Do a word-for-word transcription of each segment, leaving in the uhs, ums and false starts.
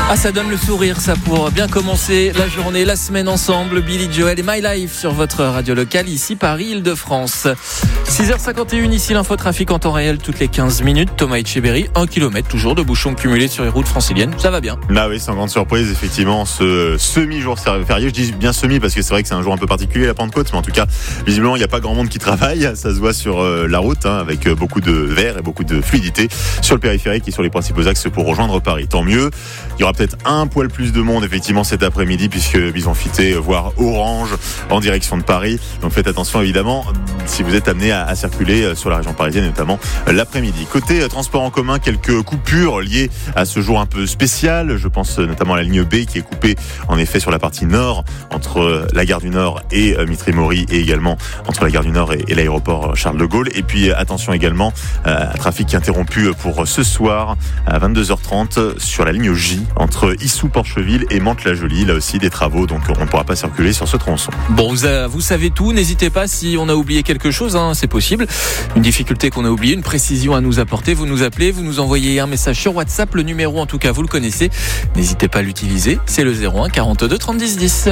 Ah, ça donne le sourire, ça, pour bien commencer la journée, la semaine ensemble. Billy Joel et My Life sur votre radio locale, ici Paris, Île-de-France. six heures cinquante et une, ici l'infotrafic en temps réel toutes les quinze minutes. Thomas Etcheberry, un kilomètre toujours de bouchons cumulés sur les routes franciliennes. Ça va bien. Ah oui, sans grande surprise, effectivement, ce semi-jour férié. Je dis bien semi parce que c'est vrai que c'est un jour un peu particulier, la Pentecôte, mais en tout cas, visiblement, il n'y a pas grand monde qui travaille. Ça se voit sur la route, hein, avec beaucoup de verre et beaucoup de fluidité sur le périphérique et sur les principaux axes pour rejoindre Paris. Tant mieux. Il y aura peut-être un poil plus de monde effectivement cet après-midi puisque Bison Futé, voire Orange en direction de Paris. Donc faites attention évidemment si vous êtes amené à, à circuler sur la région parisienne, notamment l'après-midi. Côté transport en commun, quelques coupures liées à ce jour un peu spécial. Je pense notamment à la ligne B qui est coupée en effet sur la partie nord entre la gare du Nord et Mitry-Mory et également entre la gare du Nord et, et l'aéroport Charles de Gaulle. Et puis attention également à trafic interrompu pour ce soir à vingt-deux heures trente sur la ligne J entre Issou-Porcheville et Mantes-la-Jolie. Là aussi des travaux, donc on ne pourra pas circuler sur ce tronçon. Bon, vous, a, vous savez tout, n'hésitez pas si on a oublié quelque chose, hein, c'est possible. Une difficulté qu'on a oubliée, une précision à nous apporter, vous nous appelez, vous nous envoyez un message sur WhatsApp, le numéro en tout cas vous le connaissez, n'hésitez pas à l'utiliser, c'est le zéro un quarante-deux trente dix.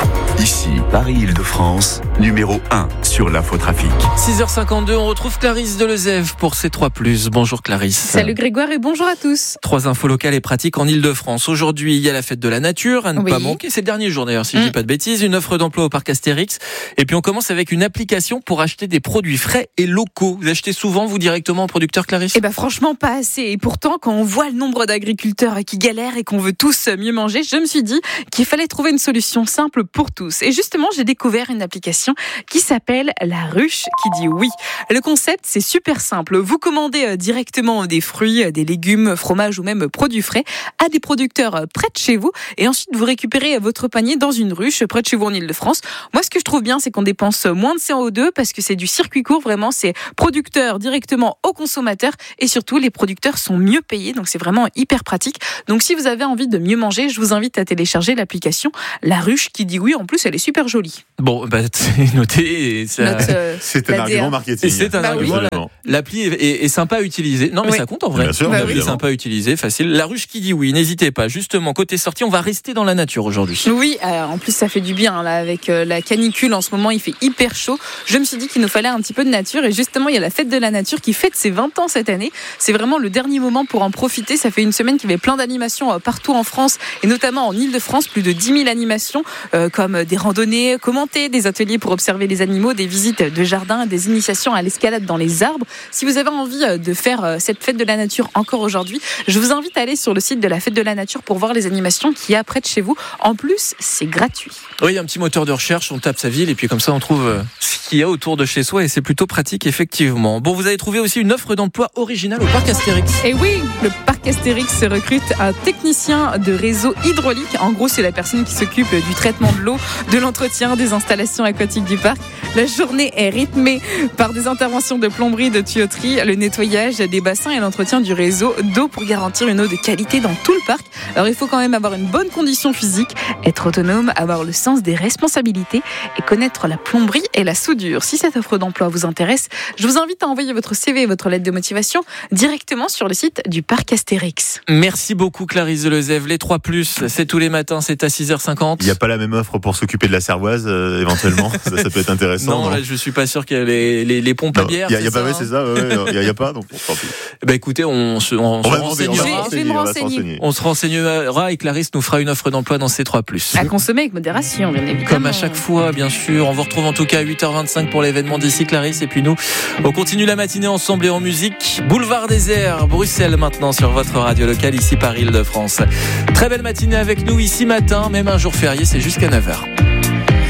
Ici Paris Île-de-France, numéro un sur l'infotrafic. six heures cinquante-deux, on retrouve Clarisse Delezève pour C trois plus. Bonjour Clarisse. Salut Grégoire et bonjour à tous. Trois infos locales et pratiques en Île-de-France. Aujourd'hui, il y a la fête de la nature, à ne oui. pas manquer. C'est le dernier jour d'ailleurs, si mmh. je dis pas de bêtises. Une offre d'emploi au parc Astérix. Et puis on commence avec une application pour acheter des produits frais et locaux. Vous achetez souvent, vous, directement au producteur, Clarisse ? Eh ben franchement, pas assez. Et pourtant, quand on voit le nombre d'agriculteurs qui galèrent et qu'on veut tous mieux manger, je me suis dit qu'il fallait trouver une solution simple pour tous. Et justement, j'ai découvert une application qui s'appelle La Ruche qui dit oui. Le concept, c'est super simple. Vous commandez directement des fruits, des légumes, fromages ou même produits frais à des producteurs près de chez vous et ensuite vous récupérez votre panier dans une ruche près de chez vous en Île-de-France. Moi, ce que je trouve bien, c'est qu'on dépense moins de C O deux parce que c'est du circuit court. Vraiment, c'est producteur directement aux consommateurs et surtout, les producteurs sont mieux payés. Donc, c'est vraiment hyper pratique. Donc, si vous avez envie de mieux manger, je vous invite à télécharger l'application La Ruche qui dit oui. En plus, elle est super jolie. Bon, bah, c'est noté. Ça... Notre, euh, c'est un argument marketing. C'est un bah argument. Oui. L'appli est, est, est sympa à utiliser. Non, mais oui. ça compte en vrai. Bien sûr, bah L'appli oui. est sympa à utiliser, facile. La Ruche qui dit oui. N'hésitez pas. Justement, côté sortie, on va rester dans la nature aujourd'hui. Oui, euh, en plus ça fait du bien là avec euh, la canicule en ce moment, il fait hyper chaud. Je me suis dit qu'il nous fallait un petit peu de nature et justement il y a la fête de la nature qui fête ses vingt ans cette année. C'est vraiment le dernier moment pour en profiter. Ça fait une semaine qu'il y avait plein d'animations euh, partout en France et notamment en Île-de-France, plus de dix mille animations euh, comme des randonnées commentées, des ateliers pour observer les animaux, des visites de jardin, des initiations à l'escalade dans les arbres. Si vous avez envie euh, de faire euh, cette fête de la nature encore aujourd'hui, je vous invite à aller sur le site de la fête de la nature pour voir les animations qu'il y a près de chez vous. En plus, c'est gratuit. Oui, il y a un petit moteur de recherche, on tape sa ville et puis comme ça on trouve ce qu'il y a autour de chez soi et c'est plutôt pratique effectivement. Bon, vous avez trouvé aussi une offre d'emploi originale au parc Astérix. Et oui, le parc Astérix recrute un technicien de réseau hydraulique. En gros, c'est la personne qui s'occupe du traitement de l'eau, de l'entretien des installations aquatiques du parc. La journée est rythmée par des interventions de plomberie, de tuyauterie, le nettoyage des bassins et l'entretien du réseau d'eau pour garantir une eau de qualité dans tout le parc. Alors il faut quand même avoir une bonne condition physique, être autonome, avoir le sens des responsabilités et connaître la plomberie et la soudure. Si cette offre d'emploi vous intéresse, je vous invite à envoyer votre C V et votre lettre de motivation directement sur le site du parc Astérix. Merci beaucoup Clarisse Delezève. Les trois plus, c'est tous les matins, c'est à six heures cinquante. Il n'y a pas la même offre pour s'occuper de la Cervoise, euh, éventuellement. ça, ça peut être intéressant. Non, non là, je suis pas sûr qu'il y a les, les, les pompes non, à bière. Il y a, y a pas, ça, ouais, hein. c'est ça. Il ouais, ouais, y, y a pas, donc. Bon, bah écoutez, on se, on, on se renseignera. Je vais me renseigner. On se renseignera et Clarisse nous fera une offre d'emploi dans C trois plus. À consommer avec modération, bien évidemment. Comme à chaque fois, bien sûr. On vous retrouve en tout cas à huit heures vingt-cinq pour l'événement d'ici, Clarisse. Et puis nous, on continue la matinée ensemble et en musique. Boulevard Désert, Bruxelles maintenant sur votre radio locale, ici Paris Île-de-France. Très belle matinée avec nous ici matin, même un jour férié, c'est jusqu'à neuf heures.